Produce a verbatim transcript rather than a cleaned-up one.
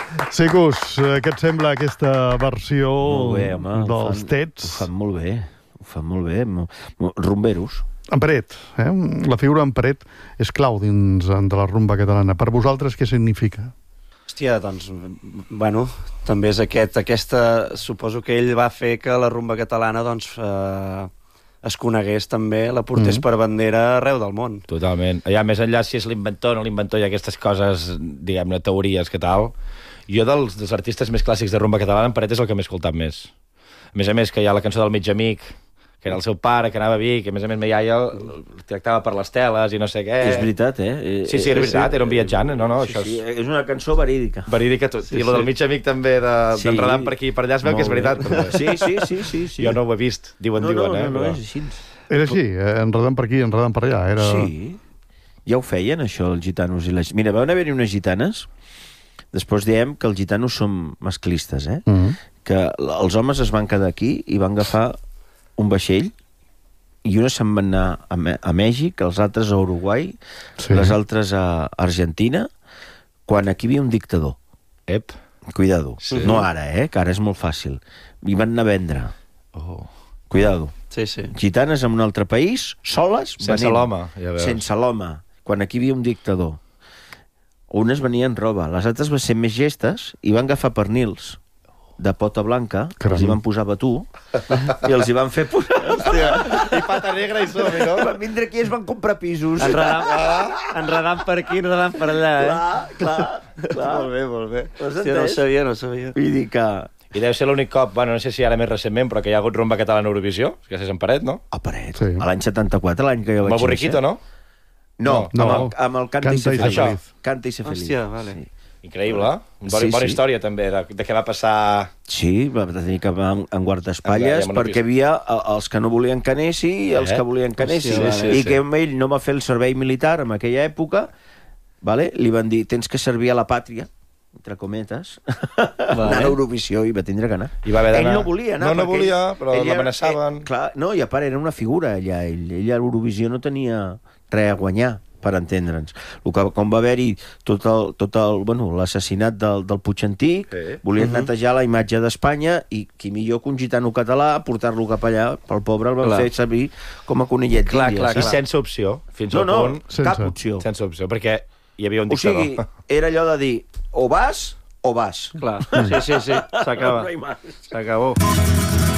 Sicus, què et sembla aquesta versió bé, home, dels fan, Tets? Ho fan molt bé, ho fan molt bé. Rumberos. En Peret, eh? La figura en Peret és clau dins de la rumba catalana. Per vosaltres, què significa? Hòstia, doncs, bueno, també és aquest, aquesta... Suposo que ell va fer que la rumba catalana, doncs, eh, es conegués també, la portés mm. per bandera arreu del món. Totalment. Ja, més enllà si és l'inventor o no l'inventor, hi ha aquestes coses, diguem-ne, teories que tal. Jo, dels, dels artistes més clàssics de rumba catalana, en Peret és el que m'he escoltat més. A més a més, que hi ha la cançó del mig amic, que era el seu pare, que anava a Vic, que a més a més ma iaia el tractava per les teles i no sé què. És veritat, eh? Sí, sí, era veritat, era un viatjant, no, no, sí, això sí, és... és una cançó verídica. Verídica, tot. Sí, I lo del mig amic també, d'enredant de, sí. per aquí i per allà, es veu que és veritat. Sí, sí, sí, sí, sí. Jo no ho he vist, diuen, no, diuen, no, eh? No, no, però... és així. Era així, eh? enredant per aquí, enredant per allà. Era... Sí, ja ho feien, això, els gitanos i les... Mira, van haver-hi unes gitanes, després diem que els gitanos són masclistes, eh? Mm -hmm. Que els homes es van quedar aquí i van agafar un vaixell i unes se'n van anar a, a Mèxic, els altres a Uruguai, sí. les altres a Argentina, quan aquí hi havia un dictador. Ep. Cuidado. Sí. No ara, eh? Que ara és molt fàcil. I van anar a vendre. Oh. Cuidado. Sí, sí. Gitanes en un altre país, soles, sense l'home, ja veus. Sense l'home, quan aquí hi havia un dictador. Unes venien roba, les altres van ser més gestes i van agafar pernils de pota blanca, que els hi van posar batú, i els hi van fer posar... Hòstia, i pata negra i som, no? Van vindre aquí i es van comprar pisos. Enredant, enredant per aquí, enredant per allà, eh? Clar, clar, clar. Molt bé, molt bé. Hòstia, no ho sabia, no ho sabia. Vull dir que... I deu ser l'únic cop, bueno, no sé si ara més recentment, però que hi ha hagut rumba catalana a Eurovisió, que és en Peret, no? A Peret, sí. A l'any setanta-quatre, l'any que jo vaig Amb el Borriquito, no? No, no, amb, el, amb el Canta, Canta i ser Això. feliç. Canta i ser feliç. Hòstia, vale. Sí. Increïble, eh? Bona, Sí, bona sí. història, també, de, de què va passar... Sí, va tenir que anar en guardaespatlles En- en- perquè hi havia eh, els que no volien que anessi i els Eh? que volien que anessi. Hòstia, sí, I sí. que ell no va fer el servei militar en aquella època, vale? Li van dir, tens que servir a la pàtria, entre cometes, vale. anar a Eurovisió i va tindre que anar. I va haver ell d'anar. no volia anar. No, no perquè volia, ell- però ell era- l'amenaçaven. eh, Clar, no, i a part era una figura allà. Ell, ell a l'Eurovisió no tenia res a guanyar, per entendre'ns. El que, com va haver-hi tot el, tot el, bueno, l'assassinat del, del Puig Antic, Sí. volien Uh -huh. netejar la imatge d'Espanya i qui millor que un gitano català portar-lo cap allà, pel pobre el van Clar. fer servir com a conillet Clar, d'Índies. I sense opció, fins No, al no, punt... Sense. cap opció. Sense opció, perquè hi havia un O dictador. sigui, era allò de dir, o vas o vas. Clar, sí, sí, sí, s'acaba. No hi ha més. S'acabó.